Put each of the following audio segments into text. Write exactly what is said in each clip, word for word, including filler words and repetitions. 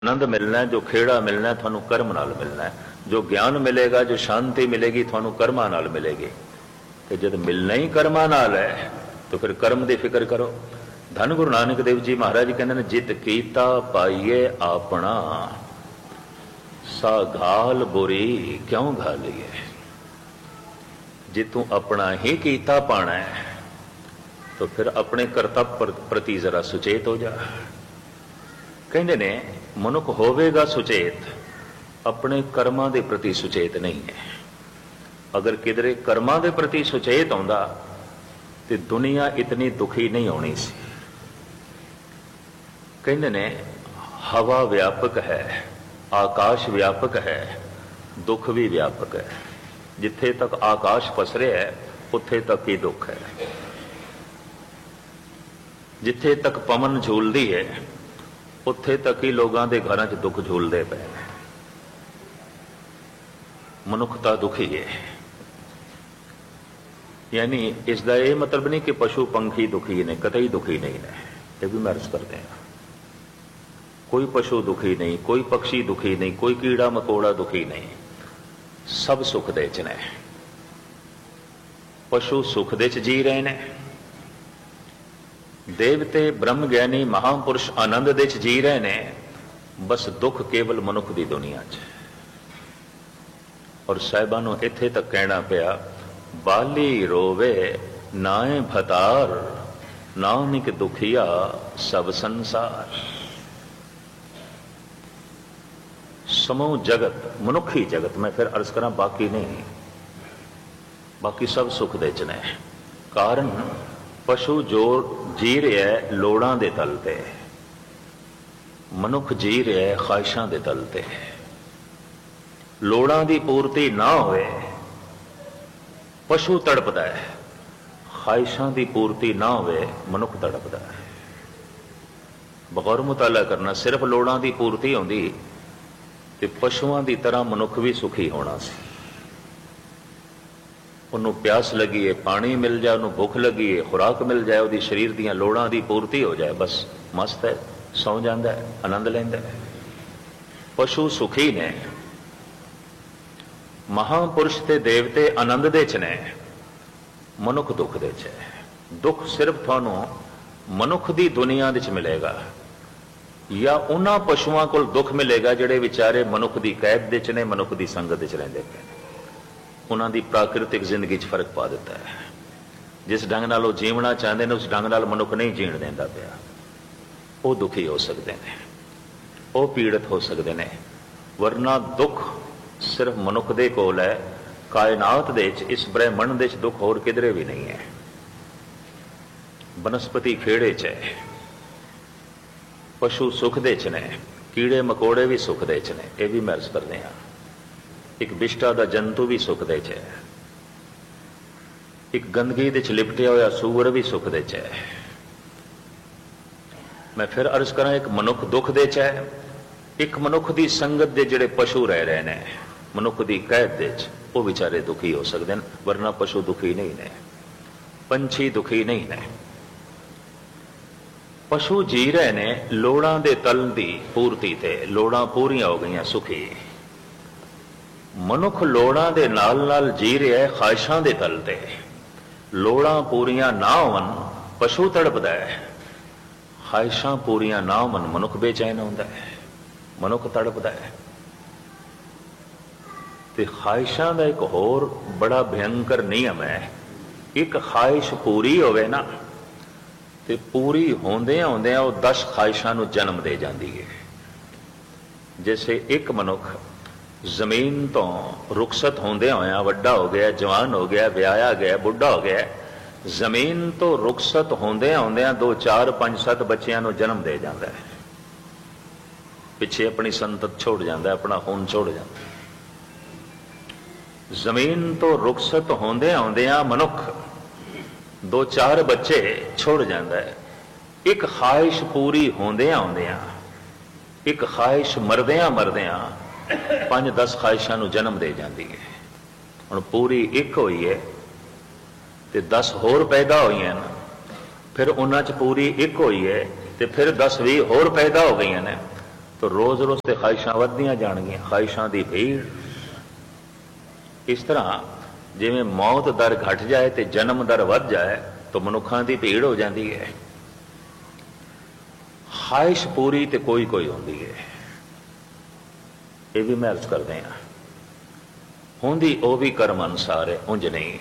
आनंद मिलना है, जो खेड़ा मिलना है थानू कर्म नाल मिलना है, जो ज्ञान मिलेगा, जो शांति मिलेगी थानू कर्मां नाल मिलेगी। तो जब मिलना ही कर्मां नाल है तो फिर कर्म की फिक्र करो। धन गुरु नानक देव जी महाराज जी कहते हैं, जित कीता पाइए अपना, सा घाल बुरी क्यों घालीए। जे तू अपना ही कीता पाना है तो फिर अपने कर्तव्य प्रति जरा सुचेत हो जा। कहते ने मनुख होवेगा सुचेत, अपने कर्मां दे प्रति सुचेत नहीं है। अगर किधरे कर्मां दे प्रति सुचेत आउंदा तो दुनिया इतनी दुखी नहीं होनी सी। कहते ने हवा व्यापक है, आकाश व्यापक है, दुख भी व्यापक है। जिथे तक आकाश पसरे है उत्थे तक ही दुख है, जिथे तक पवन झूलदी है उत्थे तक ही लोगों के घरों च दुख झूलते पे। मनुखता दुखी है, यानी इसका यह मतलब नहीं कि पशु पंखी दुखी ने, कतई दुखी नहीं ने। यह भी महसूस करते हैं, कोई पशु दुखी नहीं, कोई पक्षी दुखी नहीं, कोई कीड़ा मकोड़ा दुखी नहीं, सब सुख दे च ने। पशु सुख दे च जी रहे ने, देवते ब्रह्म ज्ञानी महापुरुष आनंद दे च जी रहे ने। बस दुख केवल मनुख की दुनिया च। और साहिबां नूं इत्थे तक कहना पिया, बाली रोवे नाए भतार, नानक दुखिया सब संसार। समूह जगत, मनुखी जगत, मैं फिर अर्ज करा बाकी नहीं, बाकी सब सुख दे च ने। कारण पशु जो जी रहा है लोड़ां दे तल ते, मनुख जी रहा है ख्वाहिशां दे तल ते। लोड़ां दी पूर्ति ना होए पशु तड़पदा है, ख्वाहिशां दी पूर्ति ना होए मनुख तड़पदा है। बगौर मुताला करना, सिर्फ लोड़ां दी पूर्ति होंदी ते पशुआं दी तरह मनुख भी सुखी होना सी। उन्होंने प्यास लगी है पानी मिल जाए, उन्होंने भुख लगी है खुराक मिल जाए, वो शरीर दियां लोड़ां दी पूर्ति हो जाए, बस मस्त है, सौ जाता है, आनंद लेंदा है। पशु सुखी ने, महापुरुष ते देवते आनंद दे च ने, मनुख दुख दे च है। दुख सिर्फ थानू मनुख दी दुनिया विच मिलेगा, या उन्हां पशुआं कोल दुख मिलेगा जिहड़े विचारे मनुख दी कैद दे च ने, मनुख दी संगत विच रहिंदे पे। उन्हां दी प्राकृतिक जिंदगी च फर्क पा दिता है। जिस ढंग नाल वो जीवना चाहते हैं उस ढंग नाल मनुख नहीं जीण देंदा पिया। वो दुखी हो सकते हैं, वो पीड़ित हो सकते हैं, वरना दुख सिर्फ मनुख दे कोल है। कायनात दे च, इस ब्रह्मंड दे च दुख होर किधरे भी नहीं है। बनस्पति खेड़े च है, पशु सुख दे च ने, कीड़े मकोड़े भी सुख दे च ने। यह भी महसूस करते हैं। एक विष्टा दा जंतु भी सुख दे च है, एक गंदगी दे च लिपटिया होया सूअर भी सुख दे च है। मैं फिर अर्ज करा, एक मनुख दुख दे च है, एक मनुख दी संगत दे जिहड़े पशु रह रहे हैं, मनुख दी कैद दे च, वो बेचारे दुखी हो सकते हैं, वरना पशु दुखी नहीं ने, पंछी दुखी नहीं ने। पशु जी रहे ने लोड़ां दे तल दी पूर्ति ते, लोड़ां पूरियां हो गई सुखी। मनुख लोड़ां दे नाल नाल जी रहा है ख्वाहिशां दे तल ते। लोड़ां पूरियां ना होवन पशु तड़पदा है, ख्वाहिशां पूरियां ना होवन मनुख बेचैन होंदा है, मनुख तड़पदा है। ते ख्वाहिशां दा एक होर बड़ा भयंकर नियम है, एक ख्वाहिश पूरी होवे ना ते पूरी होंदे होंदे वो दस ख्वाहिशां नूं जन्म दे जाती है। जैसे एक मनुख जमीन तो रुखसत होंदे होया वड्डा हो गया, जवान हो गया, ब्याया गया, बुढ़ा हो गया, जमीन तो रुखसत होंदे होंदे दो चार पांच सत्त बच्चों नूं जन्म दे जाता है, पिछे अपनी संतत छोड़ जाता है, अपना खून छोड़ जाता है। जमीन तो रुखसत होंदे होंदे मनुख दो चार बच्चे छोड़ जाता है। एक ख्वाहिश पूरी होंदे होंदे एक ख्वाहिश मरदियां मरदियां पांच दस ख्वाहिशां नूं जन्म दे जाती है। हुण पूरी एक हुई है ते दस होर पैदा हुई हैं, फिर उन्हां च पूरी एक हुई है ते फिर दस भी होर पैदा हो गई ने। तो रोज़ रोज़ तो ख्वाहिशां वधदियां जाणगियां, ख्वाहिशां दी भीड़। इस तरह जिवें मौत दर घट जाए तो जन्म दर वध जाए तो मनुखां दी भीड़ हो जाती है। ख्वाहिश पूरी तो कोई कोई होंदी है, ये भी मैं अर्ज करदे हां। होंदी वो भी कर्म अनुसार है, उंज नहीं।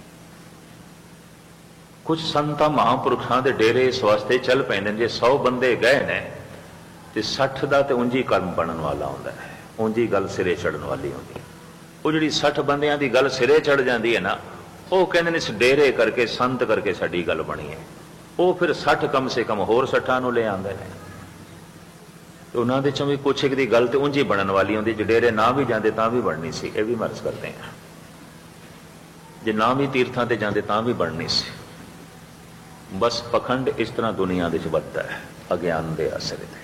कुछ संतां महापुरुषां दे डेरे इस वास्ते चल पैंदे जे सौ बंदे गए ने तो सठ का तो उंज ही कर्म बनने वाला होंदा है, उंज ही गल सिरे चढ़न वाली होंदी है। वो जिहड़ी सठ बंदियां दी गल सिरे चढ़ जाती है ना, वो कहंदे ने इस डेरे करके संत करके साडी गल बनी है। वो फिर सठ कम से कम होर सठां नूं ले आंदे ने, तो उन्हां दे चों भी कुछ एक दी गल तो उंज ही बनन वाली होंदी, जे डेरे ना भी जांदे तां भी बननी सी। ये भी मर्ज करते हैं, जे ना भी तीर्थां ते जांदे तां भी बननी सी। बस पखंड इस तरह दुनिया दे च वधदा है, अज्ञान दे आसरे ते।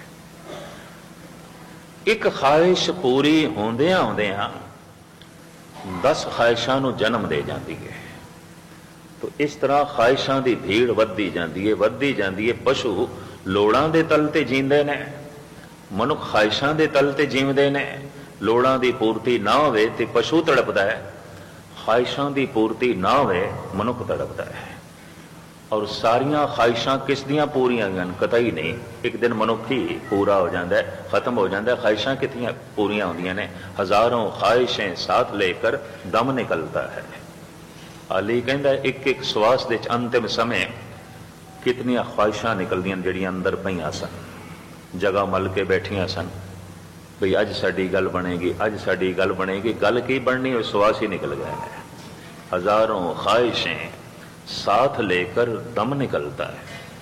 एक ख्वाहिश पूरी होंदियां होंदियां दस ख्वाहिशां नूं जन्म दे जाती है। तो इस तरह ख्वाहिशां दी भीड़ वधदी जाती है, वधदी जाती है। पशु लोड़ां दे तल ते जींदे ने, मनुख ख्वाहिशां दे तल ते जीवदे ने। लोड़ां दी पूर्ति ना होवे ते पशु तड़पदा है, ख्वाहिशां दी पूर्ति ना होवे मनुख तड़पदा है। और सारियां ख्वाहिशां किस दियां पूरियां गन कतई नहीं। एक दिन मनुख ही पूरा हो जाता है, खत्म हो जाता है। ख्वाहिशां कितनियां पूरियां होंदियां ने, हजारों ख्वाहिशें साथ लेकर दम निकलता है। अली कहंदा एक एक श्वास दे अंतिम समय कितनियां ख्वाहिशां निकलदियां जड़ियां अंदर पईयां सन, जगह मल के बैठियां सन बई अज साडी गल बनेगी, अज साडी गल बनेगी। गल की बननी, वो श्वास ही निकल गए हैं। हजारों ख्वाहिशें साथ लेकर दम निकलता है।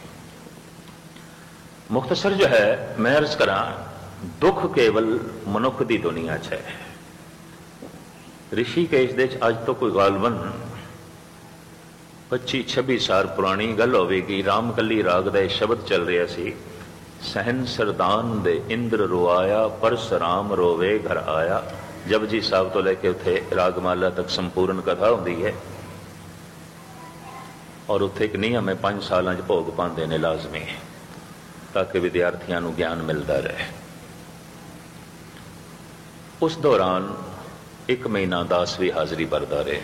मुख्तसर जो है मैं अर्ज करा, दुख केवल मनुख की दुनिया च है। ऋषिकेश दे अज तो कोई गालबन पच्ची छब्बी साल पुरानी गल होगी। रामकली राग का शब्द चल रहा सी, सहन सरदान दे इंद्र रोआया, परसराम रोवे घर आया। जपजी साहब तो लेके उथे रागमाला तक संपूर्ण कथा होंदी है। और उत्थे एक नियम है, पांच साल भोग पाते ने लाजमी, ताकि विद्यार्थियों को ज्ञान मिलता रहे। उस दौरान एक महीना दास भी हाजिरी भरता रहे।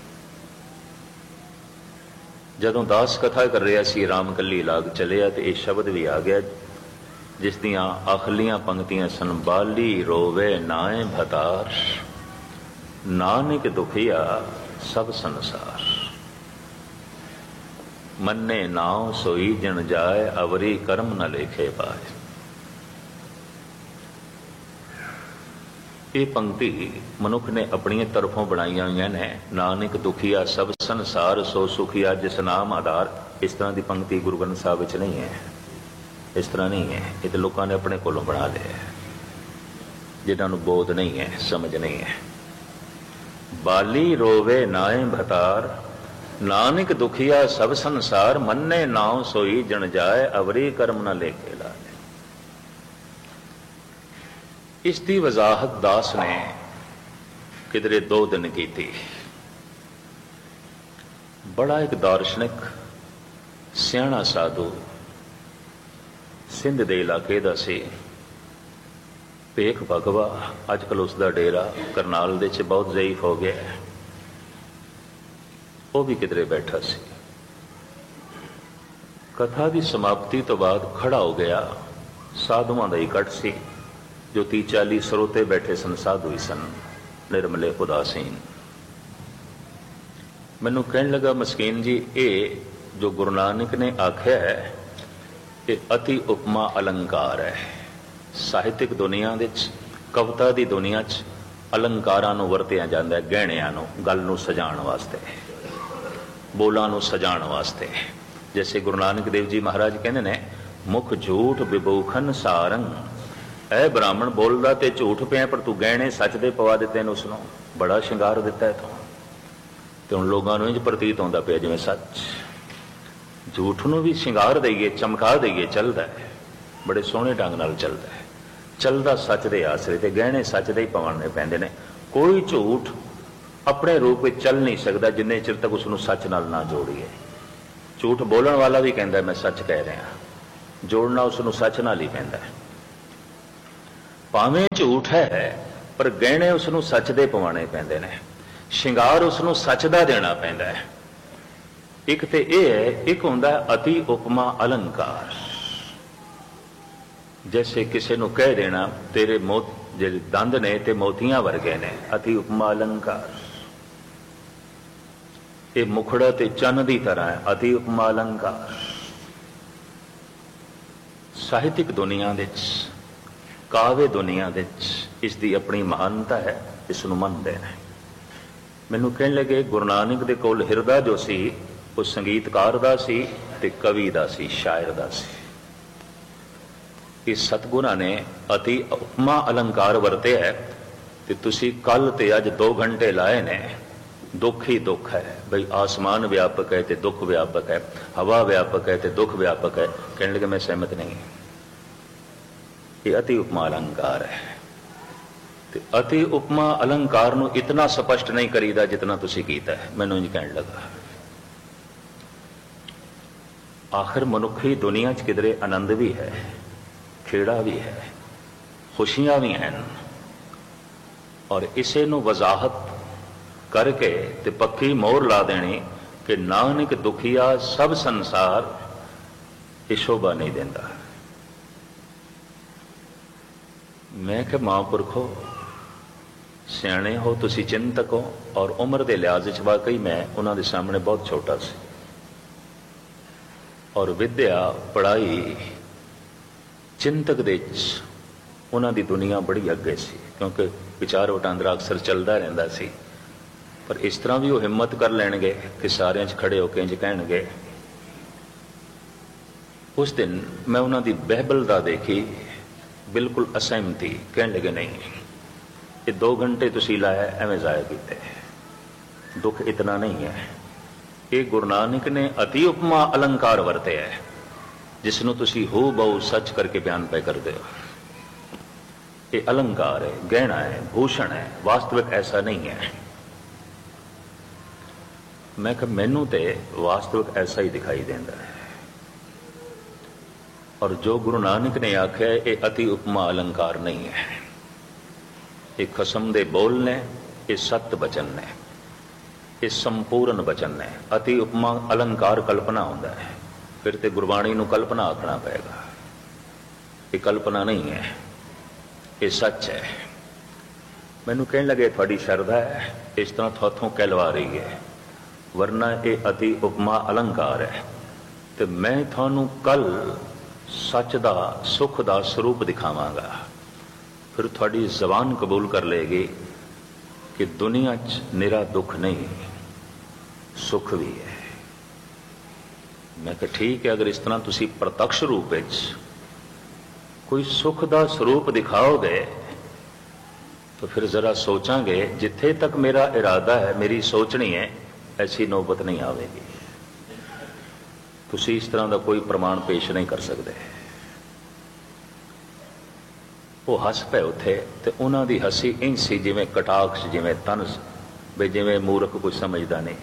जदों दास कथा कर रहा सी, रामकली लाग चलिया तो यह शब्द भी आ गया जिस दियां आखलियां पंक्तियां सन, बाली रोवे नाए भतार, नानक दुखिया सब संसार। मन्ने नाव सोई जन जाए, अवरी कर्म न लेखे पाए। ये पंक्ति मनुख ने अपनी तरफों बनाई हुई ने। नानक दुखिया सब संसार, सो सुखिया जिस नाम आधार। इस तरह की पंक्ति गुरु ग्रंथ साहब विच नहीं है, इस तरह नहीं है। ये तो लोगों ने अपने कोलों बना लिया, जिन्होंने बोध नहीं है, समझ नहीं है। बाली रोवे नाए भतार, नानक दुखिया सब संसार। मन्ने नाव सोई जन जाए, अवरी कर्म न लेके लाए। इसकी वजाहत दास ने किधरे दो दिन की थी। बड़ा एक दार्शनिक सियाणा साधु सिंध के इलाके का सी, भेख भगवा। अजकल उसका डेरा करनाल दे च बहुत ज़ईफ हो गया है। वो भी किधरे बैठा सी। कथा की समाप्ति तो बाद खड़ा हो गया। साधुआं दा इकट्ठ सी, जो ती चाली सरोते बैठे सन, साधु ही सन, निर्मले उदासीन। मैनू कहने लगा, मस्कीन जी, ये जो गुरु नानक ने आख्या है, ये अति उपमा अलंकार है। ਸਾਹਿਤਿਕ ਦੁਨੀਆ ਵਿੱਚ, ਕਵਿਤਾ ਦੀ ਦੁਨੀਆ 'ਚ ਅਲੰਕਾਰਾਂ ਨੂੰ ਵਰਤਿਆ ਜਾਂਦਾ ਹੈ, ਗਹਿਣਿਆਂ ਨੂੰ, ਗੱਲ ਨੂੰ ਸਜਾਉਣ ਵਾਸਤੇ, ਬੋਲਾਂ ਨੂੰ ਸਜਾਉਣ ਵਾਸਤੇ। ਜੈਸੇ ਗੁਰੂ ਨਾਨਕ ਦੇਵ ਜੀ ਮਹਾਰਾਜ ਕਹਿੰਦੇ ਨੇ, ਮੁਖ ਝੂਠ ਵਿਭੂਖਨ ਸਾਰੰਗ। ਇਹ ਬ੍ਰਾਹਮਣ ਬੋਲਦਾ ਤੇ ਝੂਠ ਪਿਆ, ਪਰ ਤੂੰ ਗਹਿਣੇ ਸੱਚ ਦੇ ਪਵਾ ਦਿੱਤੇ ਨੇ, ਉਸਨੂੰ ਬੜਾ ਸ਼ਿੰਗਾਰ ਦਿੱਤਾ ਹੈ ਤੂੰ। ਤੇ ਹੁਣ ਲੋਕਾਂ ਨੂੰ ਇੰਜ ਪ੍ਰਤੀਤ ਹੁੰਦਾ ਪਿਆ ਜਿਵੇਂ ਸੱਚ, ਝੂਠ ਨੂੰ ਵੀ ਸ਼ਿੰਗਾਰ ਦਈਏ, ਚਮਕਾ ਦਈਏ, ਚੱਲਦਾ ਹੈ, बड़े सोहने ढंग नाल चलता है। चलता सच दे आसरे ते गहने सच दे ही पवाने पैंदे ने। कोई झूठ अपने रूप में चल नहीं सकता जिन्ने चिर तक उसनूं सच नाल ना जोड़िए। झूठ बोलण वाला भी कहता मैं सच कह रहा, जोड़ना उसनूं सच नाल ही पैंदा है। ਭਾਵੇਂ ਝੂਠ ਹੈ ਪਰ ਗਹਿਣੇ ਉਸ ਨੂੰ ਸੱਚ ਦੇ ਪਵਾਉਣੇ ਪੈਂਦੇ ਨੇ, ਸ਼ਿੰਗਾਰ ਉਸ ਨੂੰ ਸੱਚ ਦਾ ਦੇਣਾ ਪੈਂਦਾ ਹੈ। ਇੱਕ ਤੇ ਇਹ ਹੈ, ਇੱਕ ਹੁੰਦਾ ਅਤੀ ਉਪਮਾ ਅਲੰਕਾਰ। ਜੈਸੇ ਕਿਸੇ ਨੂੰ ਕਹਿ ਦੇਣਾ ਤੇਰੇ ਮੋ ਜਿਹੜੇ ਦੰਦ ਨੇ ਤੇ ਮੋਤੀਆਂ ਵਰਗੇ ਨੇ, ਅਤੀ ਉਪਮਾ ਅਲੰਕਾਰ। ਇਹ ਮੁਖੜਾ ਤੇ ਚੰਨ ਦੀ ਤਰ੍ਹਾਂ ਹੈ, ਅਤੀ ਉਪਮਾ ਅਲੰਕਾਰ। ਸਾਹਿਤਿਕ ਦੁਨੀਆ ਵਿੱਚ, ਕਾਵਿ ਦੁਨੀਆ ਵਿੱਚ ਇਸ ਦੀ ਆਪਣੀ ਮਹਾਨਤਾ ਹੈ, ਇਸ ਨੂੰ ਮੰਨਦੇ ਨੇ। ਮੈਨੂੰ ਕਹਿਣ ਲੱਗੇ ਗੁਰੂ ਨਾਨਕ ਦੇ ਕੋਲ ਹਿਰਦਾ ਜੋ ਸੀ ਉਹ ਸੰਗੀਤਕਾਰ ਦਾ ਸੀ ਤੇ ਕਵੀ ਦਾ ਸੀ, ਸ਼ਾਇਰ ਦਾ ਸੀ। ਇਸ ਸਤਿਗੁਰਾਂ ਨੇ ਅਤੀ ਉਪਮਾ ਅਲੰਕਾਰ ਵਰਤਿਆ ਹੈ ਤੇ ਤੁਸੀਂ ਕੱਲ ਤੇ ਅੱਜ ਦੋ ਘੰਟੇ ਲਾਏ ਨੇ। ਦੁੱਖ ਹੀ ਦੁੱਖ ਹੈ ਬਈ, ਆਸਮਾਨ ਵਿਆਪਕ ਹੈ ਤੇ ਦੁੱਖ ਵਿਆਪਕ ਹੈ, ਹਵਾ ਵਿਆਪਕ ਹੈ ਤੇ ਦੁੱਖ ਵਿਆਪਕ ਹੈ। ਕਹਿਣ ਲੱਗੇ ਮੈਂ ਸਹਿਮਤ ਨਹੀਂ। ਇਹ ਅਤੀ ਉਪਮਾ ਅਲੰਕਾਰ ਹੈ ਤੇ ਅਤੀ ਉਪਮਾ ਅਲੰਕਾਰ ਨੂੰ ਇਤਨਾ ਸਪਸ਼ਟ ਨਹੀਂ ਕਰੀਦਾ ਜਿਤਨਾ ਤੁਸੀਂ ਕੀਤਾ ਹੈ। ਮੈਨੂੰ ਇੰਝ ਕਹਿਣ ਲੱਗਾ ਆਖਿਰ ਮਨੁੱਖੀ ਦੁਨੀਆ 'ਚ ਕਿਧਰੇ ਆਨੰਦ ਵੀ ਹੈ, ਖੇੜਾ ਵੀ ਹੈ, ਖੁਸ਼ੀਆਂ ਵੀ ਹਨ, ਔਰ ਇਸੇ ਨੂੰ ਵਜ਼ਾਹਤ ਕਰਕੇ ਤੇ ਪੱਕੀ ਮੋਹਰ ਲਾ ਦੇਣੀ ਕਿ ਨਾਨਕ ਦੁਖੀਆ ਸਭ ਸੰਸਾਰ ਇਹ ਸ਼ੋਭਾ ਨਹੀਂ ਦਿੰਦਾ। ਮੈਂ ਕਿ ਮਹਾਂਪੁਰਖੋ ਸਿਆਣੇ ਹੋ, ਤੁਸੀਂ ਚਿੰਤਕ ਹੋ, ਔਰ ਉਮਰ ਦੇ ਲਿਹਾਜ਼ 'ਚ ਵਾਕਈ ਮੈਂ ਉਹਨਾਂ ਦੇ ਸਾਹਮਣੇ ਬਹੁਤ ਛੋਟਾ ਸੀ, ਔਰ ਵਿਦਿਆ ਪੜ੍ਹਾਈ ਚਿੰਤਕ ਦੇ 'ਚ ਉਹਨਾਂ ਦੀ ਦੁਨੀਆ ਬੜੀ ਅੱਗੇ ਸੀ, ਕਿਉਂਕਿ ਵਿਚਾਰ ਵਟਾਂਦਰਾ ਅਕਸਰ ਚੱਲਦਾ ਰਹਿੰਦਾ ਸੀ। ਪਰ ਇਸ ਤਰ੍ਹਾਂ ਵੀ ਉਹ ਹਿੰਮਤ ਕਰ ਲੈਣਗੇ ਕਿ ਸਾਰਿਆਂ 'ਚ ਖੜੇ ਹੋ ਕੇ ਇੰਝ ਕਹਿਣਗੇ। ਉਸ ਦਿਨ ਮੈਂ ਉਹਨਾਂ ਦੀ ਬਹਿਬਲਤਾ ਦੇਖੀ, ਬਿਲਕੁਲ ਅਸਹਿਮਤੀ। ਕਹਿਣ ਲੱਗੇ ਨਹੀਂ, ਇਹ ਦੋ ਘੰਟੇ ਤੁਸੀਂ ਲਾਇਆ ਐਵੇਂ ਜ਼ਾਇਆ ਕੀਤੇ, ਦੁੱਖ ਇਤਨਾ ਨਹੀਂ ਹੈ। ਇਹ ਗੁਰੂ ਨਾਨਕ ਨੇ ਅਤੀ ਉਪਮਾ ਅਲੰਕਾਰ ਵਰਤਿਆ ਹੈ, ਜਿਸ ਨੂੰ ਤੁਸੀਂ ਹੂ ਬਹੁ ਸੱਚ ਕਰਕੇ ਬਿਆਨ ਪੈ ਕਰਦੇ ਹੋ। ਇਹ ਅਲੰਕਾਰ ਹੈ, ਗਹਿਣਾ ਹੈ, ਭੂਸ਼ਣ ਹੈ, ਵਾਸਤਵਿਕ ਐਸਾ ਨਹੀਂ ਹੈ। ਮੈਂ ਕਿਹਾ ਮੈਨੂੰ ਤੇ ਵਾਸਤਵਿਕ ਐਸਾ ਹੀ ਦਿਖਾਈ ਦਿੰਦਾ ਹੈ, ਔਰ ਜੋ ਗੁਰੂ ਨਾਨਕ ਨੇ ਆਖਿਆ ਇਹ ਅਤੀ ਉਪਮਾ ਅਲੰਕਾਰ ਨਹੀਂ ਹੈ। ਇਹ ਖਸਮ ਦੇ ਬੋਲ ਨੇ, ਇਹ ਸਤ ਬਚਨ ਨੇ, ਇਹ ਸੰਪੂਰਨ ਬਚਨ ਨੇ। ਅਤੀ ਉਪਮਾ ਅਲੰਕਾਰ ਕਲਪਨਾ ਹੁੰਦਾ ਹੈ, ਫਿਰ ਤੇ ਗੁਰਬਾਣੀ ਨੂੰ ਕਲਪਨਾ ਆਖਣਾ ਪਏਗਾ। ਇਹ ਕਲਪਨਾ ਨਹੀਂ ਹੈ, ਇਹ ਸੱਚ ਹੈ। ਮੈਨੂੰ ਕਹਿਣ ਲੱਗੇ ਤੁਹਾਡੀ ਸ਼ਰਧਾ ਹੈ, ਇਸ ਤਰ੍ਹਾਂ ਤੁਹਾਥੋਂ ਕਹਿਲਵਾ ਰਹੀ ਹੈ, ਵਰਨਾ ਇਹ ਅਤੀ ਉਪਮਾ ਅਲੰਕਾਰ ਹੈ। ਤੇ ਮੈਂ ਤੁਹਾਨੂੰ ਕੱਲ ਸੱਚ ਦਾ, ਸੁੱਖ ਦਾ ਸਰੂਪ ਦਿਖਾਵਾਂਗਾ, ਫਿਰ ਤੁਹਾਡੀ ਜ਼ਬਾਨ ਕਬੂਲ ਕਰ ਲਏਗੀ ਕਿ ਦੁਨੀਆ 'ਚ ਨਿਰਾ ਦੁੱਖ ਨਹੀਂ, ਸੁੱਖ ਵੀ ਹੈ। ਮੈਂ ਕਿਹਾ ਠੀਕ ਹੈ, ਅਗਰ ਇਸ ਤਰ੍ਹਾਂ ਤੁਸੀਂ ਪ੍ਰਤੱਖ ਰੂਪ ਵਿੱਚ ਕੋਈ ਸੁੱਖ ਦਾ ਸਰੂਪ ਦਿਖਾਓਗੇ ਤਾਂ ਫਿਰ ਜ਼ਰਾ ਸੋਚਾਂਗੇ। ਜਿੱਥੇ ਤੱਕ ਮੇਰਾ ਇਰਾਦਾ ਹੈ, ਮੇਰੀ ਸੋਚਣੀ ਹੈ, ਐਸੀ ਨੌਬਤ ਨਹੀਂ ਆਵੇਗੀ। ਤੁਸੀਂ ਇਸ ਤਰ੍ਹਾਂ ਦਾ ਕੋਈ ਪ੍ਰਮਾਣ ਪੇਸ਼ ਨਹੀਂ ਕਰ ਸਕਦੇ। ਉਹ ਹੱਸ ਪਏ ਉੱਥੇ, ਤੇ ਉਹਨਾਂ ਦੀ ਹੱਸੀ ਇੰਝ ਸੀ ਜਿਵੇਂ ਕਟਾਕਸ਼, ਜਿਵੇਂ ਤਨਸ, ਬਈ ਜਿਵੇਂ ਮੂਰਖ ਕੁਝ ਸਮਝਦਾ ਨਹੀਂ।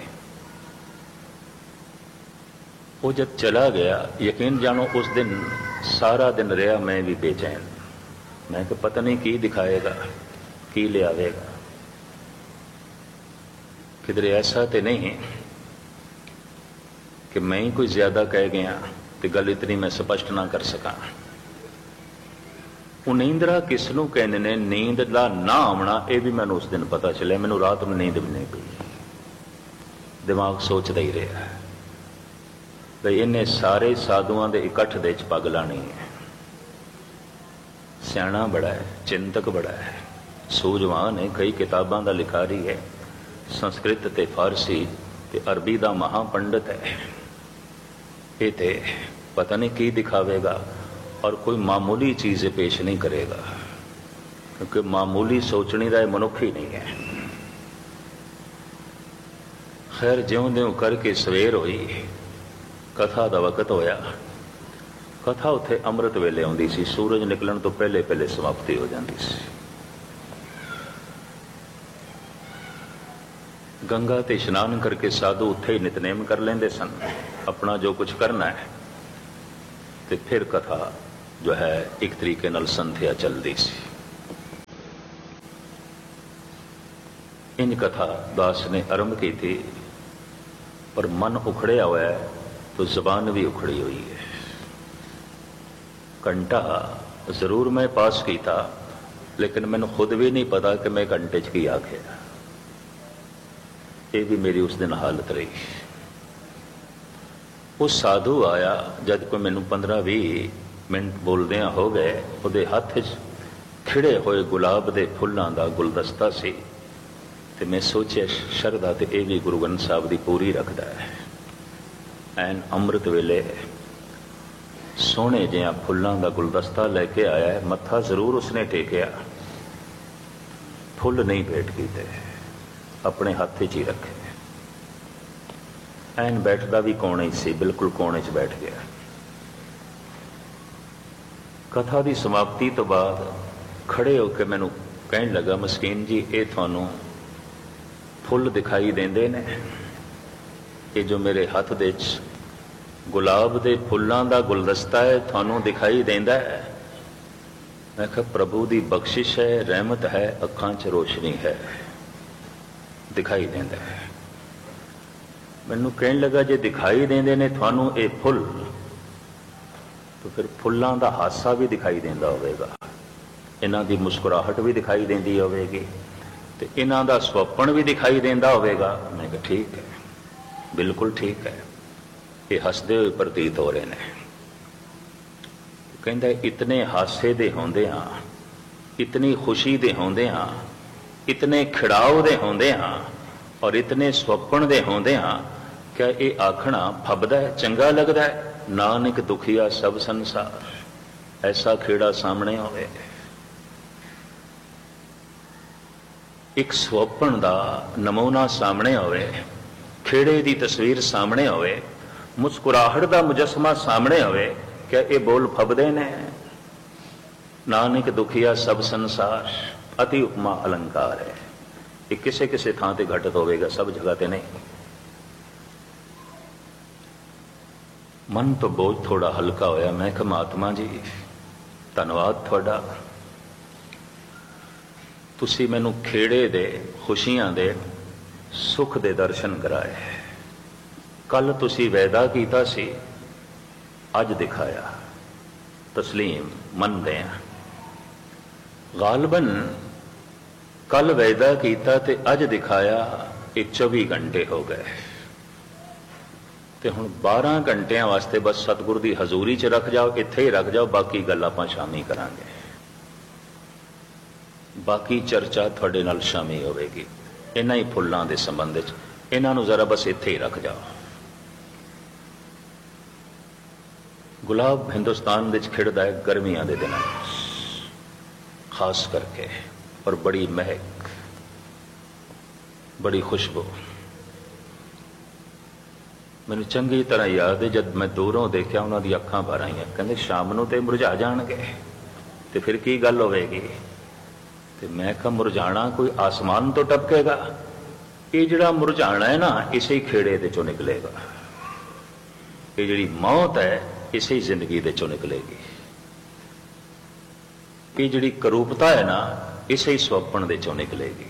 ਉਹ ਜਦ ਚਲਾ ਗਿਆ, ਯਕੀਨ ਜਾਣੋ ਉਸ ਦਿਨ ਸਾਰਾ ਦਿਨ ਰਿਹਾ ਮੈਂ ਵੀ ਬੇਚੈਨ। ਮੈਂ ਕਿ ਪਤਾ ਨਹੀਂ ਕੀ ਦਿਖਾਏਗਾ, ਕੀ ਲਿਆਵੇਗਾ। ਕਿਧਰੇ ਐਸਾ ਤੇ ਨਹੀਂ ਕਿ ਮੈਂ ਹੀ ਕੋਈ ਜ਼ਿਆਦਾ ਕਹਿ ਗਿਆ ਤੇ ਗੱਲ ਇਤਨੀ ਮੈਂ ਸਪਸ਼ਟ ਨਾ ਕਰ ਸਕਾਂ। ਉਹ ਨੀਂਦਰਾ ਕਿਸ ਨੂੰ ਕਹਿੰਦੇ ਨੇ, ਨੀਂਦ ਦਾ ਨਾ ਆਉਣਾ, ਇਹ ਵੀ ਮੈਨੂੰ ਉਸ ਦਿਨ ਪਤਾ ਚੱਲਿਆ। ਮੈਨੂੰ ਰਾਤ ਨੂੰ ਨੀਂਦ ਵੀ ਨਹੀਂ ਪਈ, ਦਿਮਾਗ ਸੋਚਦਾ ਹੀ ਰਿਹਾ ਬਈ ਇਹਨੇ ਸਾਰੇ ਸਾਧੂਆਂ ਦੇ ਇਕੱਠ ਦੇ 'ਚ ਪੱਗ ਲਾਣੀ ਹੈ। ਸਿਆਣਾ ਬੜਾ ਹੈ, ਚਿੰਤਕ ਬੜਾ ਹੈ, ਸੂਝਵਾਨ ਹੈ, ਕਈ ਕਿਤਾਬਾਂ ਦਾ ਲਿਖਾਰੀ ਹੈ, ਸੰਸਕ੍ਰਿਤ ਤੇ ਫਾਰਸੀ ਤੇ ਅਰਬੀ ਦਾ ਮਹਾ ਪੰਡਤ ਹੈ। ਇਹ ਤੇ ਪਤਾ ਨਹੀਂ ਕੀ ਦਿਖਾਵੇਗਾ, ਔਰ ਕੋਈ ਮਾਮੂਲੀ ਚੀਜ਼ ਪੇਸ਼ ਨਹੀਂ ਕਰੇਗਾ, ਕਿਉਂਕਿ ਮਾਮੂਲੀ ਸੋਚਣੀ ਦਾ ਇਹ ਮਨੁੱਖ ਹੀ ਨਹੀਂ ਹੈ। ਖੈਰ, ਜਿਉਂ-ਜਿਉਂ ਕਰਕੇ ਸਵੇਰ ਹੋਈ, ਕਥਾ ਦਾ ਵਕਤ ਹੋਇਆ। ਕਥਾ ਉੱਥੇ ਅੰਮ੍ਰਿਤ ਵੇਲੇ ਆਉਂਦੀ ਸੀ, ਸੂਰਜ ਨਿਕਲਣ ਤੋਂ ਪਹਿਲੇ ਪਹਿਲੇ ਸਮਾਪਤੀ ਹੋ ਜਾਂਦੀ ਸੀ। ਗੰਗਾ ਤੇ ਇਸ਼ਨਾਨ ਕਰਕੇ ਸਾਧੂ ਉੱਥੇ ਹੀ ਨਿਤਨੇਮ ਕਰ ਲੈਂਦੇ ਸਨ, ਆਪਣਾ ਜੋ ਕੁਝ ਕਰਨਾ ਹੈ, ਤੇ ਫਿਰ ਕਥਾ ਜੋ ਹੈ ਇੱਕ ਤਰੀਕੇ ਨਾਲ ਸੰਥਿਆ ਚੱਲਦੀ ਸੀ। इंज कथा दास ने आरंभ की थी, पर मन उखड़िया हुआ है तो जबान भी उखड़ी हुई है। घंटा जरूर मैं पास किया, लेकिन मैंने खुद भी नहीं पता कि मैं घंटे च की आखिया। ये भी मेरी उस दिन हालत रही। वो साधु आया जब कोई मैनू पंद्रह भी मिनट बोलदियां हो गए, उहदे हत्थ च खिड़े हुए गुलाब के फुलों का गुलदस्ता सी, ते मैं सोचिया शरधा तो यह भी गुरु ग्रंथ साहब की पूरी रखता है। एन अमृत वेले सोहने जिहा फुलों का गुलदस्ता लैके आया है। मत्था जरूर उसने टेकिया, फुल नहीं भेंट किए, अपने हाथ च ही रखे। एन बैठदा भी कोने से, बिल्कुल कोने च बैठ गया। कथा की समाप्ति तो बाद खड़े होकर मैनू कहन लगा, मस्कीन जी ये थानू फुल दिखाई देंदे ने, ये जो मेरे हाथ दे गुलाब के फुलों का गुलदस्ता है थानू दिखाई देंदा है? मैं कहा प्रभु की बख्शिश है, रहमत है, अखां च रोशनी है, दिखाई देंदा है। मैनू कहन लगा जे दिखाई देंदे ने थानू ये फुल, तो फिर फुलों का हासा भी दिखाई देंदा होवेगा, इन्हां दी मुस्कुराहट भी दिखाई देंदी होवेगी, ते इन्हां दा स्वप्न भी दिखाई देंदा होवेगा। मैं कहा ठीक है, बिल्कुल ठीक है, ये हसदे हुए प्रतीत हो रहे हैं। कहंदा इतने हासे दे होंदे हाँ, इतनी खुशी दे होंदे हाँ, इतने खिड़ाव दे होंदे हाँ, और इतने स्वप्न दे होंदे हाँ, क्या ये आखना फबदा है, चंगा लगता है? नानक दुखिया सब संसार, ऐसा खेड़ा सामने होवे, एक स्वप्न का नमूना सामने होवे, खेड़े की तस्वीर सामने होवे, मुस्कुराहट का मुजस्मा सामने होवे, क्या ये बोल फबदे ने? नानक दुखिया सब संसार अति उपमा अलंकार है। ये किसे किसे थां ते घटित होवेगा, सब जगह ते नहीं। मन तो बोझ थोड़ा हल्का होया। मैं कहा महात्मा जी धन्यवाद थोड़ा, तुसी मैनू खेड़े दे खुशियां दे सुख दे दर्शन कराए। कल तुसी वैदा कीता सी, अज दिखाया, तस्लीम मनदे हैं। गालबन कल वैदा कीता ते अज दिखाया, ये चौबी घंटे हो गए, ते हुण बारह घंटिया वास्ते बस सतगुर की हजूरी च रख जाओ, इत्थे ही रख जाओ, बाकी गल आपां शामी करांगे, बाकी चर्चा थोड़े नाल शामी होवेगी। इन्हां ही फुल्लां दे संबंध च इन्हां नूं जरा बस इत्थे ही रख जाओ। गुलाब हिंदुस्तान विच खिड़दा है गर्मियां दे दिनां खास करके, और बड़ी महक, बड़ी खुशबू। मैनू चंगी तरह याद है जब मैं दूरों देखा उन्हां दी अखां भर आईयां, कहंदे शाम नूं ते मुरझा जाणगे, ते फिर की गल होवेगी? ते मैं कहा मुरझाना कोई आसमान तो टपकेगा, ये जिहड़ा मुरझाना है ना इसे खेड़े दे चों निकलेगा, ये जिहड़ी मौत है इसे जिंदगी दे चों निकलेगी, ये जिहड़ी करूपता है ना इसे स्वप्न दे चों निकलेगी,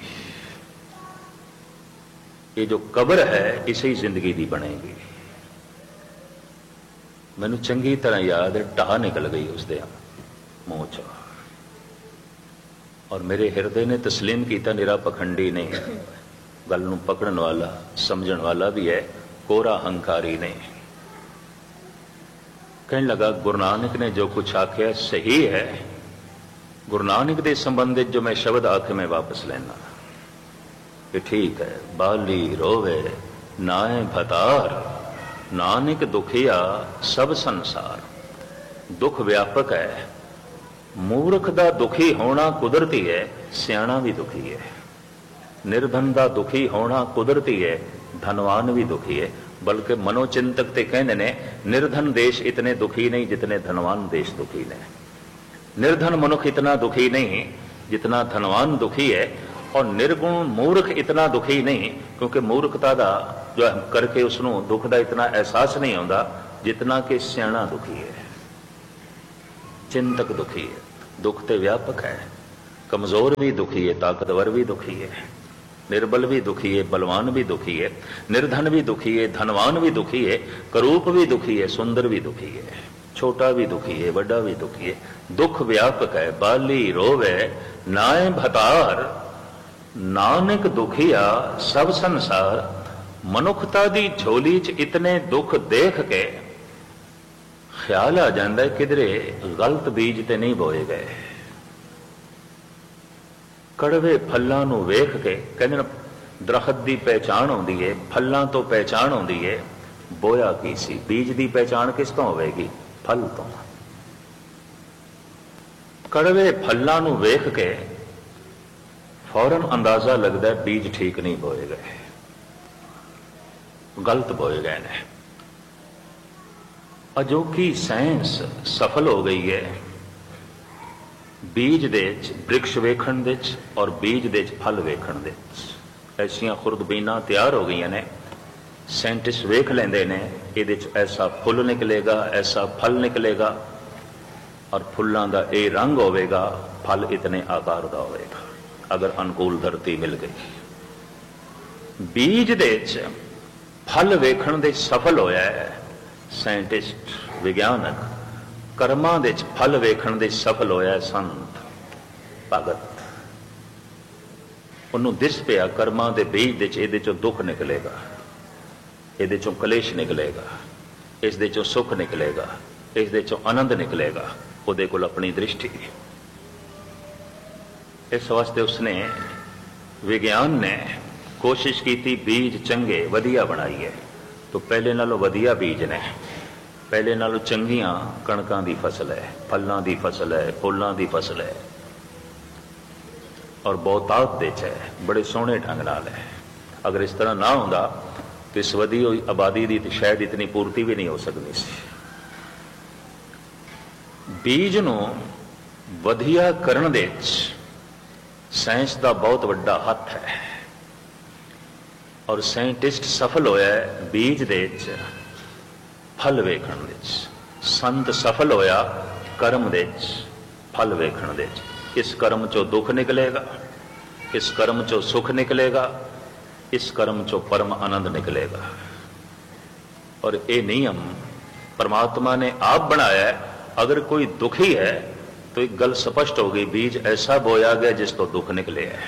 ये जो कब्र है इसे ही जिंदगी दी बनेगी। मैनू चंगी तरह याद है ढाह निकल गई उसके मुंह चो, और मेरे हिरदे ने तस्लीम किया, निरा पखंडी नहीं, गल नूं पकड़न वाला समझण वाला भी है, कोरा हंकारी नहीं। कहने लगा गुरु नानक ने जो कुछ आख्या सही है, गुरु नानक के संबंधित जो मैं शब्द आखे मैं वापस लेना कि ठीक है। बाली रोवे नाए भतार, नानक दुखिया सब संसार। दुख व्यापक है, मूर्ख दा दुखी होना कुदरती है, सियाणा भी दुखी है। निर्धन दा दुखी होना कुदरती है, धनवान भी दुखी है। बल्कि मनोचिंतक ते कहते ने निर्धन देश इतने दुखी नहीं जितने धनवान देश दुखी ने। निर्धन मनुख इतना दुखी नहीं जितना धनवान दुखी है, और निर्गुण मूर्ख इतना दुखी नहीं, क्योंकि मूर्खता का जो करके उसनों दुख का इतना एहसास नहीं होता जितना कि सियाणा दुखी है, चिंतक दुखी है। दुख तो व्यापक है, कमजोर भी दुखी है, ताकतवर भी दुखी है। निर्बल भी दुखी है, बलवान भी दुखी है, निर्धन भी दुखी है, धनवान भी दुखी है, करूप भी दुखी है, सुंदर भी दुखी है, छोटा भी दुखी है, बड़ा भी दुखी है। दुख व्यापक है, बाली रोवे नाए भतार, नानक दुखिया सब संसार। मनुखता दी झोली च इतने दुख देख के ख्याल आ जाता है किधरे गलत बीज ते नहीं बोए गए। कड़वे फलों नूं वेख के कहते दरखत की पहचान आउंदी है, फलों तो पहचान आउंदी है, बोया की सी। बीज की पहचान किस तो होवेगी? फल तो। कड़वे फलों नूं वेख के फौरन अंदाजा लगता है बीज ठीक नहीं बोए गए, गलत बोए गए ने। अजोकी साइंस सफल हो गई है बीज दे वृक्ष वेखण दे और बीज दे फल वेखण दे। ऐसिया खुरदबीना तैयार हो गई ने, साइंटिस्ट वेख लेंदे ने ये ऐसा फुल निकलेगा, ऐसा फल निकलेगा, और फुलों का ये रंग होवेगा, फल इतने आकार का होवेगा अगर अनुकूल धरती मिल गई। बीज दे फल वेखण दे सफल होया है साइंटिस्ट विज्ञानक, कर्मां दे फल वेखण दे सफल होया संत भगत। उन्होंने दिस पिया कर्मां दे बीज दे इहदे चों दुख निकलेगा, इहदे चों कलेश निकलेगा, इस दे चों सुख निकलेगा, इस दे चों आनंद निकलेगा। उहदे कोल अपनी दृष्टि, इस वास्ते उसने विज्ञान ने कोशिश की थी बीज चंगे वधिया बनाई है। तो पहले नालों वधिया बीज ने, पहले नालों चंगियां कणकां दी फसल है, फलों की फसल है, फुलों की फसल है, और बहुतात दे है, बड़े सोहने ढंग नाल है। अगर इस तरह ना होंदा तो इस वधी हुई आबादी की शायद इतनी पूर्ति भी नहीं हो सकती सी। बीज नूं वधिया करन दे साइंस का बहुत वड्डा हथ है, और साइंटिस्ट सफल होया है बीज दे फल वेखण दे। संत सफल होया कर्म दे फल वेखण दे। इस कर्म चो दुख निकलेगा, इस कर्म चो सुख निकलेगा, इस कर्म चो परम आनंद निकलेगा। और ये नियम परमात्मा ने आप बनाया है। अगर कोई दुखी है तो एक गल स्पष्ट हो गई, बीज ऐसा बोया गया जिस तो दुख निकले है।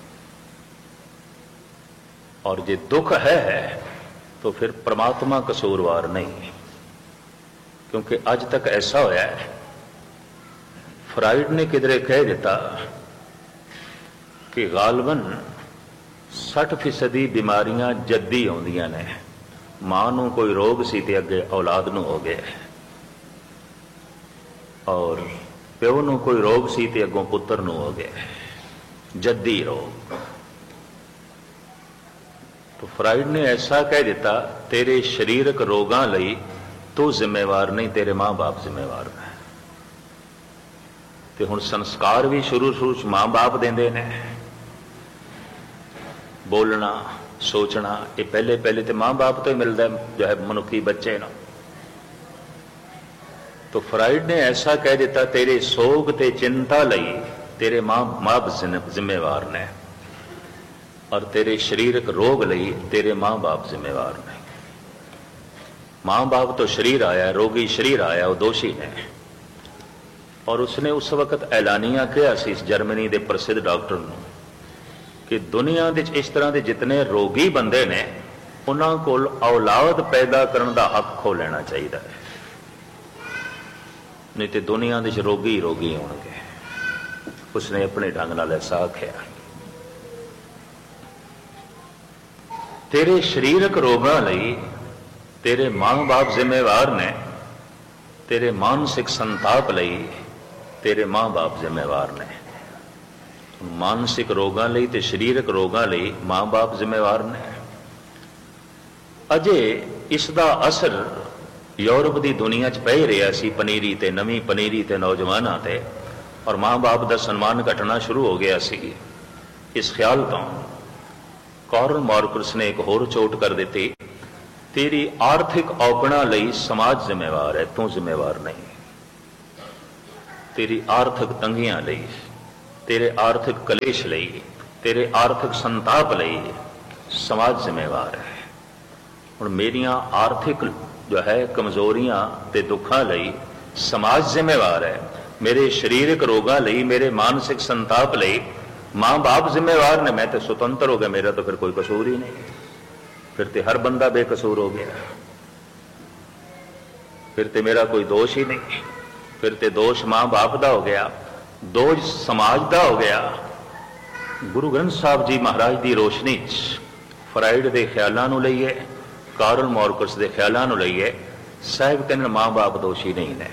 और जे दुख है तो फिर परमात्मा कसूरवार नहीं, क्योंकि आज तक ऐसा होया है, फ्राइड ने किधरे कह दिता कि गालबन साठ फीसदी बीमारियां जद्दी आउंदियां ने। मां नूं कोई रोग सी ते अगे औलाद नूं हो गया, और प्यो नूं कोई रोग सी ते अगों पुत्र नूं हो गया, जद्दी रोग। तो फ्राइड ने ऐसा कह दिता, तेरे शरीरक रोगां लई तू जिम्मेवार नहीं, तेरे मां बाप जिम्मेवार है। ते हुण संस्कार भी शुरू शुरू च मां बाप देंदे ने। बोलना सोचना ये पहले पहले तो मां बाप तो ही मिलता है, जो है मनुखी बच्चे ना। तो फ्राइड ने ऐसा कह दिता, तेरे सोग ते चिंता लई तेरे मां बाप जिम्मेवार ने, और तेरे शरीरक रोग लई तेरे मां बाप जिम्मेवार ने। मां बाप तो शरीर आया, रोगी शरीर आया, वो दोषी है। और उसने उस वक्त ऐलानिया कहा सी जर्मनी के प्रसिद्ध डॉक्टर नूं कि दुनिया दे इस तरह के जितने रोगी बंदे ने उन्हां कोल औलाद पैदा करने का हक खो लेना चाहिए है, नहीं तो दुनिया दे रोगी ही रोगी होंगे। उसने अपने ढंग नाल ऐसा आख्या, तेरे शरीरक रोगां लई तेरे मां बाप जिम्मेवार ने, तेरे मानसिक संताप लई तेरे मां बाप जिम्मेवार ने। मानसिक रोगां लई ते शरीरक रोगां लई मां बाप जिम्मेवार ने। अजे इसका असर यूरोप की दुनिया च पै रहा सी, पनीरी ते नवी पनीरी ते नौजवानों ते, और मां बाप का सन्मान घटना शुरू हो गया सी। इस ख्याल तो कार्ल मार्क्स ने एक होर चोट कर दी, तेरी आर्थिक औकड़ा लई समाज जिम्मेवार है, तू जिम्मेवार नहीं। तेरी आर्थिक तंगियां लई, तेरे आर्थिक कलेश लई तेरे आर्थिक संताप लई समाज जिम्मेवार है। हुण मेरियां आर्थिक जो है कमजोरियां ते दुखां लई समाज जिम्मेवार है, मेरे शरीरक रोगां लई, मेरे मानसिक संताप लई माँ बाप जिम्मेवार ने। मैं तो स्वतंत्र हो गया, मेरा तो फिर कोई कसूर ही नहीं, फिर तो हर बंदा बेकसूर हो गया, फिर तो मेरा कोई दोष ही नहीं, फिर तो दोष माँ बाप का हो गया, दोष समाज का हो गया। गुरु ग्रंथ साहब जी महाराज की रोशनी फ्राइड के ख्यालों को लईए, कार्ल मार्कस के ख्यालों को लईए, साहब कहने माँ बाप दोषी नहीं है,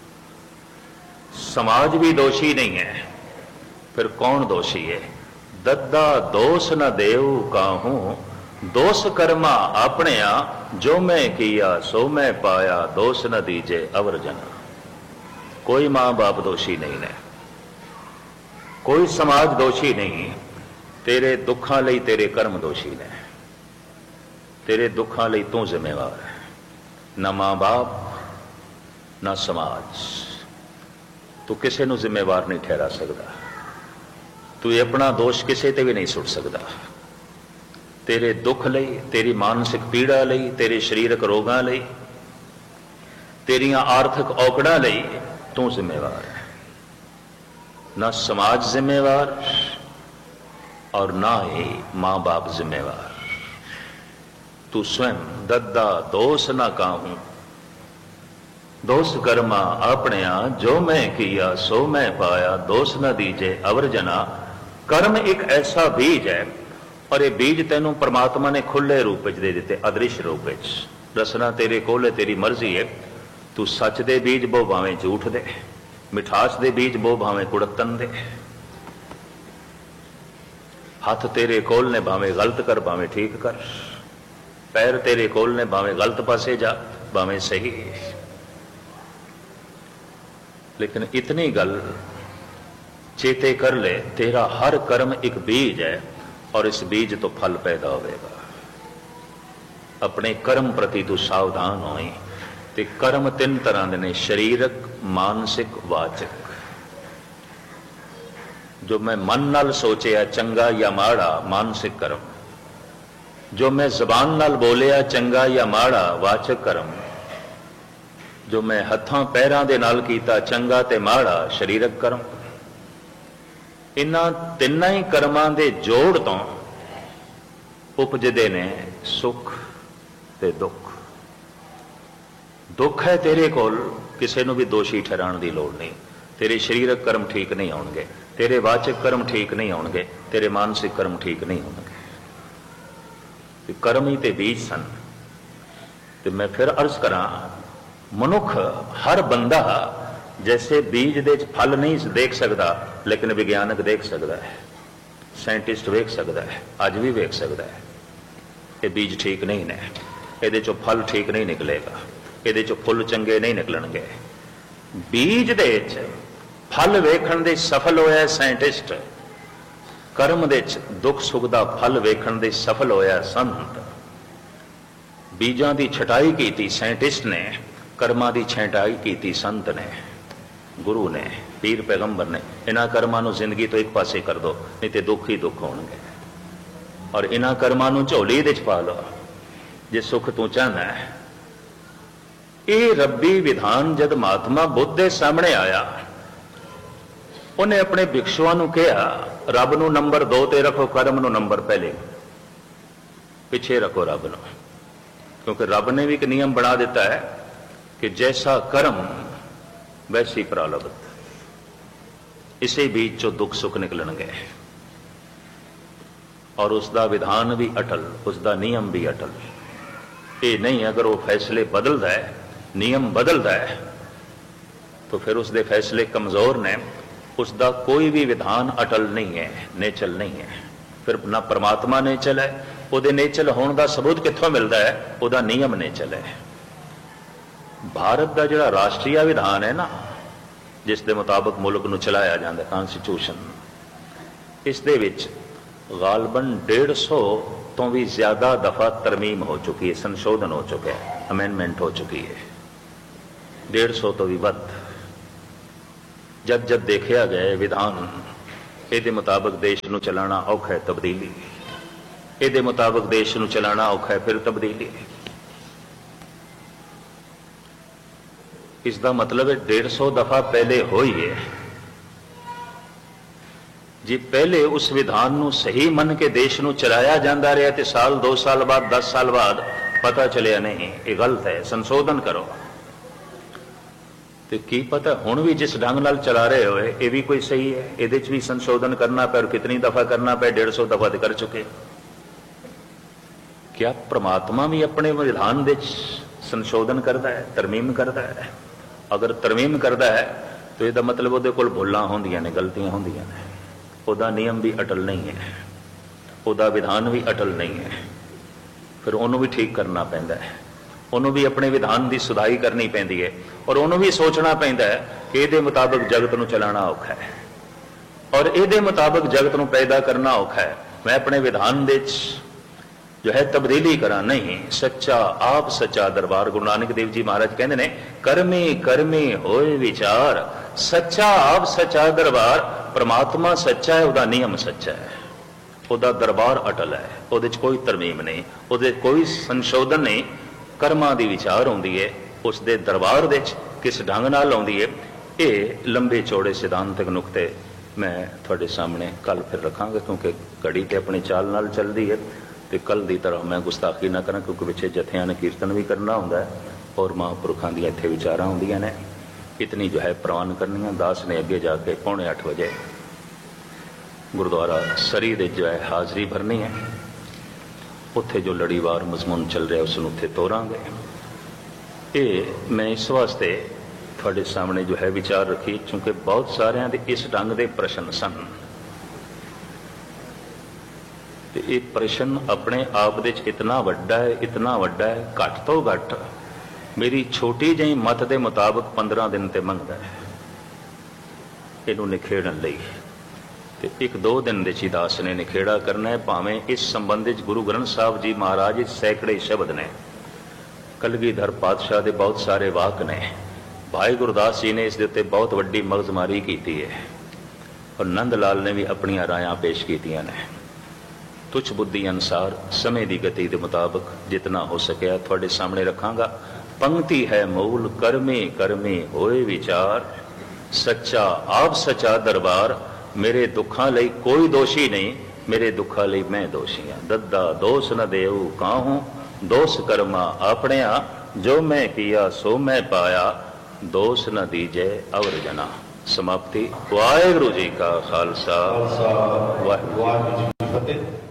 समाज भी दोषी नहीं है, फिर कौन दोषी है? दद्दा दोष न देव काहूं, दोष कर्मा अपने जो मैं किया सो मैं पाया, दोष न दीजे अवर जना। कोई मां बाप दोषी नहीं है, कोई समाज दोषी नहीं, तेरे दुखों लई तेरे कर्म दोषी ने, तेरे दुखों लई तू जिम्मेवार है, ना मां बाप ना समाज। तू किसी नूं जिम्मेवार नहीं ठहरा सकता, तू अपना दोष किसी ते भी नहीं सुट सकता। तेरे दुख लई, तेरी मानसिक पीड़ा लई, तेरे शरीरक रोगां लई, तेरियां आर्थिक औकड़ां लई तू जिम्मेवार है, ना समाज जिम्मेवार और ना ही मां बाप जिम्मेवार। तू स्वयं दद्दा दोष ना काहूं, दोष कर्मा अपने जो मैं किया सो मैं पाया, दोष न दीजे अवर जना। कर्म एक ऐसा बीज है, और ये बीज तेनों परमात्मा ने खुले रूप दे दिते, अदृश्य रूप रसना तेरे कोल है, तेरी मर्जी है। तू सच दे बीज बो भावें झूठ दे, मिठास दे बीज बो भावें कुड़तन दे। हाथ तेरे कोल ने भावें गलत कर भावें ठीक कर, पैर तेरे कोल ने भावें गलत पासे जा भावें सही। लेकिन इतनी गल चेते कर ले, तेरा हर कर्म एक बीज है, और इस बीज तो फल पैदा होगा। अपने कर्म प्रति तू सावधान होई। ते कर्म तीन तरह के ने, शरीरक, मानसिक, वाचक। जो मैं मन नाल सोचिया चंगा या माड़ा, मानसिक कर्म। जो मैं जबान नाल बोलिया चंगा या माड़ा, वाचक कर्म। जो मैं हत्थां पैरां दे नाल कीता चंगा ते माड़ा, शरीरक कर्म। इन्हां तिन्नां ही कर्मां दे जोड़ तो उपजदे ने सुख ते दुख। दुख है तेरे कोल, किसी नूं भी दोषी ठहराने की लोड़ नहीं। तेरे शरीरक कर्म ठीक नहीं होणगे, तेरे वाचक कर्म ठीक नहीं होणगे, तेरे मानसिक कर्म ठीक नहीं होणगे। कर्म ही ते बीज सन। ते मैं फिर अर्ज करा, मनुख हर बंदा जैसे बीज दे फल नहीं देख सकता, लेकिन विज्ञानक देख सकता है, साइंटिस्ट वेख सकता है, अज भी वेख सकता है। ये बीज ठीक नहीं ने, ये चो फल ठीक नहीं निकलेगा, ये चो फुल चंगे नहीं निकलणगे। बीज दे फल वेखण दे सफल होया साइंटिस्ट, कर्म दे दुख सुख दा फल वेखण दे सफल होया संत। बीजां दी छटाई कीती साइंटिस्ट ने, कर्मां दी छटाई कीती संत ने, गुरु ने, पीर पैगंबर ने। इन्हां कर्मां नूं जिंदगी तो एक पासे कर दो, नहीं तो दुख ही दुख होणगे। और इन्हां कर्मां नूं झोली दे च पा लो जे सुख तू चाहना है। ये रब्बी विधान जद महात्मा बुद्ध के सामने आया, उन्हें अपने भिक्षुआं नूं कहा, रब नूं नंबर दो ते रखो, कर्म नूं नंबर पहले पिछे रखो रब नूं। क्योंकि रब ने भी एक नियम बना दिता है कि जैसा कर्म वैसी प्रारब्ध। इसे बीच चो दुख सुख निकलणगे, और उसका विधान भी अटल, उसका नियम भी अटल। ये नहीं अगर वो फैसले बदलता है, नियम बदलता है, तो फिर उसके फैसले कमजोर ने, उसका कोई भी विधान अटल नहीं है, नेचल नहीं है। फिर ना परमात्मा नेचल है, उहदे नेचल होने का सबूत कित्थों मिलता है? उहदा नियम नेचल है। भारत का जिहड़ा राष्ट्रीय विधान है ना, जिस दे मुताबिक मुल्क नूं चलाया जाता, कॉन्स्टिट्यूशन, इस दे विच गालबन डेढ़ सौ तो भी ज्यादा दफा तरमीम हो चुकी है, संशोधन हो चुका है, अमेंडमेंट हो चुकी है। डेढ़ सौ तो भी वध। जब जब देखा गया विधान ਇਹਦੇ ਮੁਤਾਬਕ ਦੇਸ਼ ਨੂੰ ਚਲਾਉਣਾ ਔਖਾ ਹੈ, ਤਬਦੀਲੀ ਇਹਦੇ ਮੁਤਾਬਕ ਦੇਸ਼ ਨੂੰ ਚਲਾਉਣਾ ਔਖਾ ਹੈ, ਫਿਰ ਤਬਦੀਲੀ। ਇਸ ਦਾ ਮਤਲਬ ਹੈ डेढ़ सौ दफा पहले होई है। जे पहले उस विधान ਨੂੰ सही मन के देश ਨੂੰ चलाया जाता रहा तो साल दो साल बाद दस साल बाद पता चलिया नहीं ये गलत है, संशोधन करो। तो की पता हुण भी जिस ढंग नाल चला रहे हो ये भी कोई सही है, ये भी संशोधन करना पे और कितनी दफा करना पे, डेढ़ सौ दफा तो कर चुके। क्या परमात्मा भी अपने विधान दे संशोधन करता है, तरमीम करता है? अगर तरमीम करता है तो यह मतलब वो कोल भुलां होंदियां ने, गलतियां होंदियां ने, उहदा नियम भी अटल नहीं है, उहदा विधान भी अटल नहीं है, फिर उन्होंने भी ठीक करना पैंदा है, उन्होंने भी अपने विधान की सुधाई करनी पैंदी है और उन्होंने भी सोचना पैंदा है कि इहदे मुताबिक जगत नूं चलाना औखा है और इहदे मुताबिक जगत नूं पैदा करना औखा है। मैं अपने विधान दे जो है तब्दीली करा नहीं, सच्चा आप सच्चा दरबार। गुरु नानक देव जी महाराज कहते ने कर्मी कर्मी होए विचार, सच्चा आप सच्चा दरबार। परमात्मा सच्चा है, उहदा नियम सच्चा है, उहदा दरबार अटल है, उहदे च कोई तरमीम नहीं, उहदे कोई संशोधन नहीं। कर्मां दी विचार आउंदी है, उसदे दरबार दे किस ढंग नाल आउंदी है। ये लंबे चौड़े सिद्धांतक नुकते मैं तुहाडे सामने कल फिर रखांगा, क्योंकि घड़ी ते अपनी चाल नाल चलदी है तो कल की तरह मैं गुस्ताखी ना करा, क्योंकि पिछे जत्थियां ने कीर्तन भी करना होंदा है और महापुरखों दी इत्थे विचारां होंदियां ने। इतनी जो है प्रवान करनी। दास ने अगे जाके पौने अठ बजे गुरुद्वारा सरी दे जो है हाज़री भरनी है, उत्थे जो लड़ीवार मजमून चल रहा उसनूं उत्थे तोरांगे। ये मैं इस वास्ते तुहाडे सामने जो है विचार रखी, क्योंकि बहुत सारियां दे इस ढंग के प्रश्न सन। तो ये प्रश्न अपने आप दे इतना वड्डा है, इतना वड्डा है, घट तो घट मेरी छोटी जी मत के मुताबिक पंद्रह दिन ते मंगता है इनू निखेड़न लई। ते एक दो दिन दे दास ने निखेड़ा करना है। भावें इस संबंध गुरु ग्रंथ साहब जी महाराज सैकड़े शब्द ने, कलगीधर पातशाह के बहुत सारे वाक ने, भाई गुरदास जी ने इस दे उत्ते बहुत वड्डी मगजमारी की है और नंद लाल ने भी अपन रायां पेश कीतियां ने। तुच्छ बुद्धि अनुसार समय की गति के मुताबिक जितना हो सके थोड़े सामने रखांगा। पंक्ति है मूल कर्मे कर्मे होए विचार, सच्चा आप सच्चा दरबार। मेरे दुखों लई कोई दोषी नहीं, मेरे दुखों लई मैं दोषी हाँ। दद्दा दोष न देऊ काहूं, दोष कर्मा अपने आ, जो मैं किया सो मैं पाया, दोष न दीजे अवर जना। समाप्ति। वाहिगुरू जी का खालसा, वाहिगुरू जी की फतेह।